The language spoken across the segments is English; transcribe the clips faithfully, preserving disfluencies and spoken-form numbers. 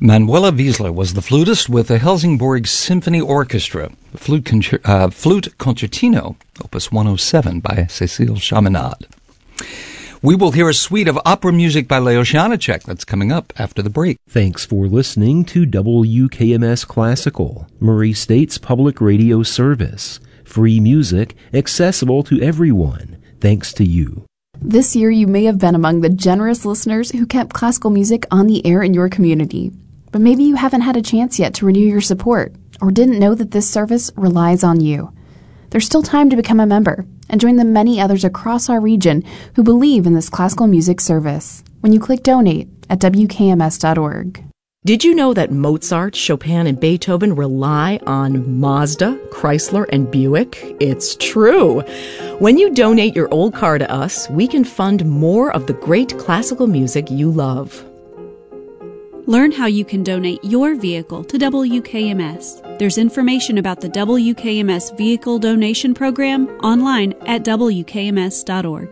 Manuela Wiesler was the flutist with the Helsingborg Symphony Orchestra, the flute, concer- uh, flute concertino, opus one oh seven by Cécile Chaminade. We will hear a suite of opera music by Leo Janáček. That's coming up after the break. Thanks for listening to W K M S Classical, Murray State's public radio service. Free music, accessible to everyone, thanks to you. This year you may have been among the generous listeners who kept classical music on the air in your community. But maybe you haven't had a chance yet to renew your support, or didn't know that this service relies on you. There's still time to become a member and join the many others across our region who believe in this classical music service when you click donate at W K M S dot org. Did you know that Mozart, Chopin, and Beethoven rely on Mazda, Chrysler, and Buick? It's true. When you donate your old car to us, we can fund more of the great classical music you love. Learn how you can donate your vehicle to W K M S. There's information about the W K M S Vehicle Donation Program online at W K M S dot org.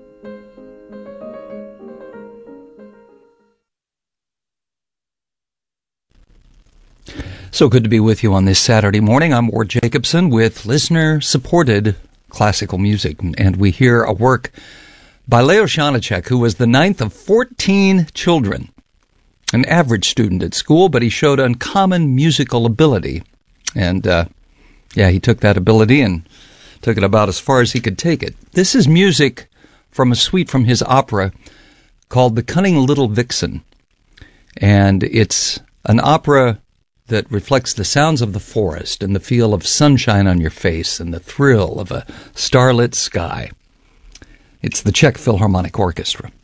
So good to be with you on this Saturday morning. I'm Ward Jacobson with listener-supported classical music, and we hear a work by Leo Janáček, who was the ninth of fourteen children. An average student at school, but he showed uncommon musical ability. And, uh, yeah, he took that ability and took it about as far as he could take it. This is music from a suite from his opera called The Cunning Little Vixen. And it's an opera that reflects the sounds of the forest and the feel of sunshine on your face and the thrill of a starlit sky. It's the Czech Philharmonic Orchestra.